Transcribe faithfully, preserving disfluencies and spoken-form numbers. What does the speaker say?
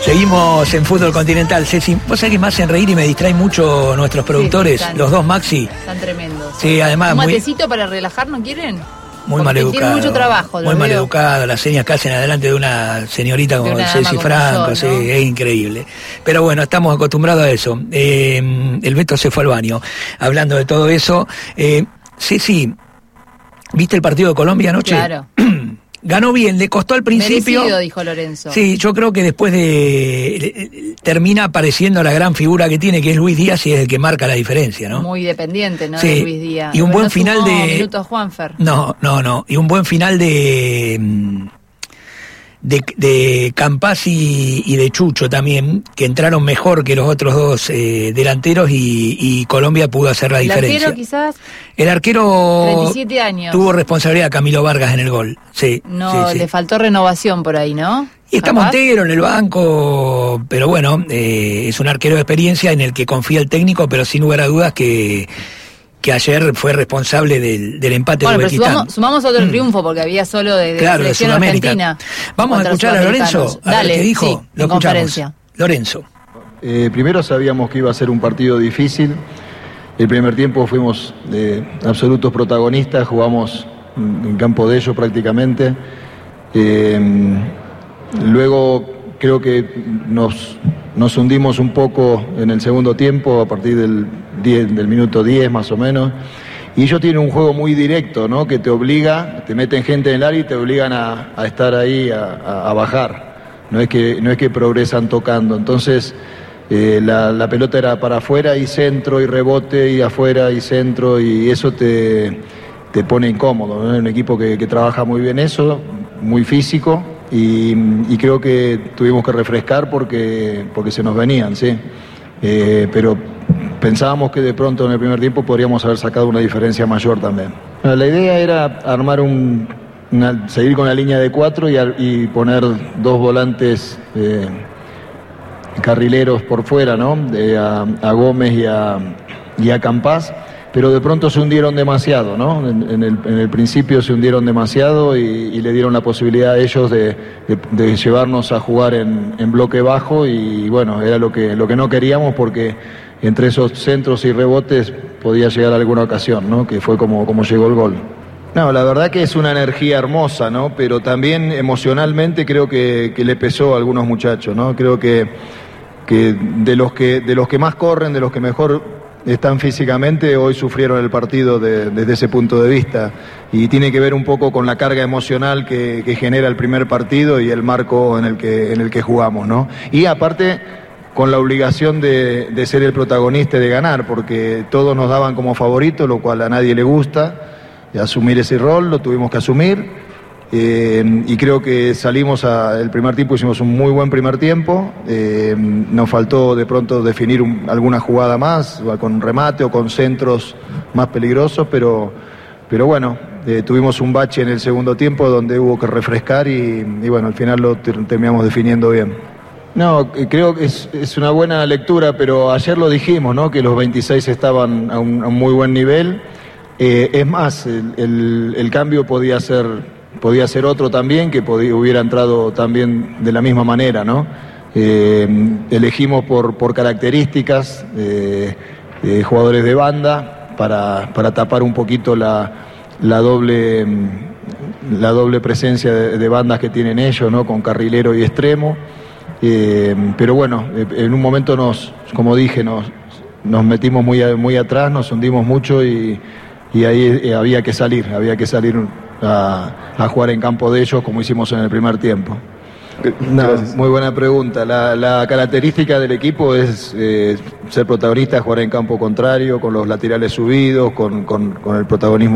Seguimos en Fútbol Continental. Ceci, vos sabés que me hacen reír y me distraen mucho nuestros productores, sí, están, los dos Maxi. Están tremendos. Sí, además. ¿Un muy, matecito para relajar no quieren? Muy mal educado. Tienen mucho trabajo. Muy mal educado, las señas que hacen adelante de una señorita como Ceci Franco, yo, ¿no? Sí, es increíble. Pero bueno, estamos acostumbrados a eso. Eh, el Beto se fue al baño. Hablando de todo eso, eh, Ceci, ¿viste el partido de Colombia anoche? Claro. Ganó bien, le costó al principio. Merecido, dijo Lorenzo. Sí, yo creo que después de... termina apareciendo la gran figura que tiene, que es Luis Díaz, y es el que marca la diferencia, ¿no? Muy dependiente, ¿no? Sí. De Luis Díaz. Y un Pero buen no final sumó de... minutos Juanfer. No, no, no. Y un buen final de... De, de Campas y, y de Chucho también, que entraron mejor que los otros dos eh, delanteros y, y Colombia pudo hacer la diferencia. ¿El arquero quizás? El arquero treinta y siete años. Tuvo responsabilidad Camilo Vargas en el gol. Sí, no, sí, sí. Le faltó renovación por ahí, ¿no? Y está Montero en el banco, pero bueno, eh, es un arquero de experiencia en el que confía el técnico, pero sin lugar a dudas que... que ayer fue responsable del, del empate bueno, de pero sumamos, sumamos otro mm. triunfo, porque había solo de, de claro, selección de Sudamérica. argentina. Vamos a escuchar a Lorenzo, a Dale, ver qué dijo. Sí, Lo escuchamos. Lorenzo. Eh, primero sabíamos que iba a ser un partido difícil. El primer tiempo fuimos eh, absolutos protagonistas, jugamos en campo de ellos prácticamente. Eh, luego creo que nos, nos hundimos un poco en el segundo tiempo, a partir del, diez, del minuto diez más o menos. Y ellos tienen un juego muy directo, ¿no? Que te obliga, te meten gente en el área y te obligan a, a estar ahí, a, a, a bajar. No es que, no es que progresan tocando. Entonces, eh, la, la pelota era para afuera y centro y rebote y afuera y centro, y eso te, te pone incómodo, ¿no? Es un equipo que, que trabaja muy bien eso, muy físico. Y, y creo que tuvimos que refrescar porque, porque se nos venían, sí. Eh, pero pensábamos que de pronto en el primer tiempo podríamos haber sacado una diferencia mayor también. Bueno, la idea era armar un, una, seguir con la línea de cuatro y, y poner dos volantes eh, carrileros por fuera, ¿no? De, a, a Gómez y a, y a Campas. Pero de pronto se hundieron demasiado, ¿no? En, en, el, en el principio se hundieron demasiado y, y le dieron la posibilidad a ellos de, de, de llevarnos a jugar en, en bloque bajo, y bueno, era lo que, lo que no queríamos, porque entre esos centros y rebotes podía llegar a alguna ocasión, ¿no? Que fue como, como llegó el gol. No, la verdad que es una energía hermosa, ¿no? Pero también emocionalmente creo que, que le pesó a algunos muchachos, ¿no? Creo que, que, de los que de los que más corren, de los que mejor están físicamente, hoy sufrieron el partido de, desde ese punto de vista, y tiene que ver un poco con la carga emocional que, que genera el primer partido y el marco en el que, en el que jugamos, ¿no? Y aparte con la obligación de, de ser el protagonista y de ganar, porque todos nos daban como favoritos, lo cual a nadie le gusta, y asumir ese rol lo tuvimos que asumir. Eh, y creo que salimos a, el primer tiempo, hicimos un muy buen primer tiempo. Eh, nos faltó de pronto definir un, alguna jugada más, con remate o con centros más peligrosos, pero, pero bueno, eh, tuvimos un bache en el segundo tiempo donde hubo que refrescar, y, y bueno, al final lo ter- terminamos definiendo bien. No, creo que es, es una buena lectura, pero ayer lo dijimos, ¿no? Que los veintiséis estaban a un, a un muy buen nivel. Eh, es más, el, el, el cambio podía ser... podía ser otro también, que podía, hubiera entrado también de la misma manera, ¿no? Eh, elegimos por, por características eh, eh, jugadores de banda para, para tapar un poquito la, la, doble, la doble presencia de, de bandas que tienen ellos, ¿no? Con carrilero y extremo. Eh, pero bueno, en un momento nos, como dije, nos, nos metimos muy, muy atrás, nos hundimos mucho, y, y ahí había que salir, había que salir A, a jugar en campo de ellos como hicimos en el primer tiempo. No, muy buena pregunta. La, la característica del equipo es eh, ser protagonista, jugar en campo contrario, con los laterales subidos, con, con, con el protagonismo